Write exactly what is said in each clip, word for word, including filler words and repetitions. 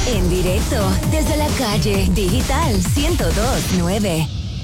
En directo desde la calle Digital ciento dos punto nueve.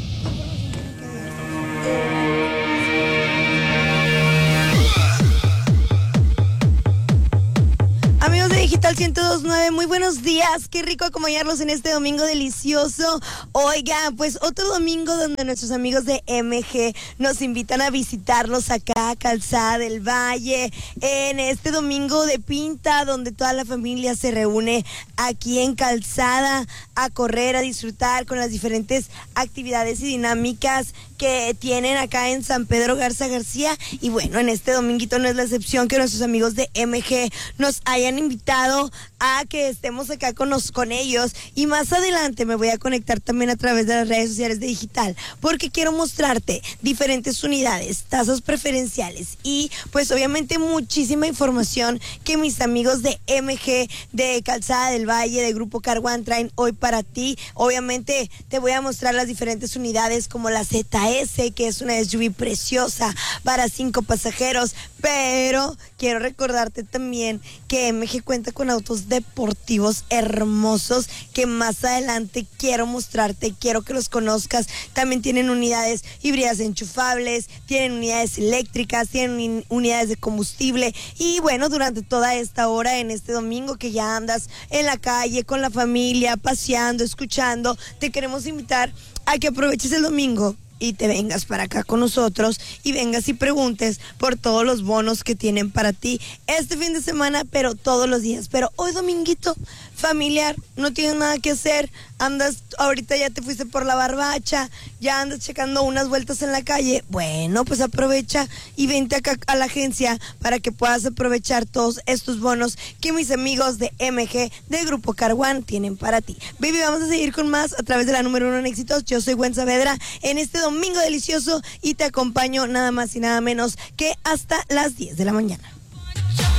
Amigos de Digital ciento dos punto nueve, muy buenos días, qué rico acompañarlos en este domingo delicioso. Oigan, pues otro domingo donde nuestros amigos de M G nos invitan a visitarlos acá a Calzada del Valle, en este domingo de pinta donde toda la familia se reúne aquí en Calzada a correr, a disfrutar con las diferentes actividades y dinámicas que tienen acá en San Pedro Garza García. Y bueno, en este dominguito no es la excepción que nuestros amigos de M G nos hayan invitado a que estemos acá con, nos, con ellos, y más adelante me voy a conectar también a través de las redes sociales de Digital, porque quiero mostrarte diferentes unidades, tasas preferenciales y pues obviamente muchísima información que mis amigos de M G, de Calzada del Valle, de Grupo Car One traen hoy para ti. Obviamente te voy a mostrar las diferentes unidades como la Z S, que es una S U V preciosa para cinco pasajeros, pero quiero recordarte también que M G cuenta con autos deportivos hermosos que más adelante quiero mostrarte, quiero que los conozcas. También tienen unidades híbridas enchufables, tienen unidades eléctricas, tienen unidades de combustible. Y bueno, durante toda esta hora en este domingo que ya andas en la calle con la familia, paseando, escuchando, te queremos invitar a que aproveches el domingo y te vengas para acá con nosotros y vengas y preguntes por todos los bonos que tienen para ti este fin de semana, pero todos los días. Pero hoy dominguito familiar, no tienes nada que hacer, andas, ahorita ya te fuiste por la barbacha, ya andas checando unas vueltas en la calle. Bueno, pues aprovecha y vente acá a la agencia para que puedas aprovechar todos estos bonos que mis amigos de M G, de Grupo Car One, tienen para ti. Baby, vamos a seguir con más a través de la número uno en éxitos. Yo soy Gwen Saavedra en este domingo delicioso y te acompaño nada más y nada menos que hasta las diez de la mañana.